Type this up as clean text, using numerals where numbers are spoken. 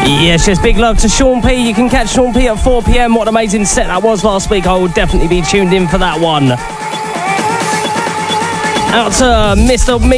Yes, just big love to Sean P. You can catch Sean P at 4 p.m. What an amazing set that was last week. I will definitely be tuned in for that one. Out to Mr. Me